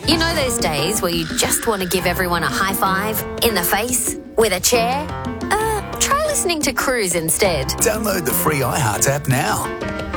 You know those days where you just want to give everyone a high five in the face with a chair? Try listening to Cruise instead. Download the free iHeart app now.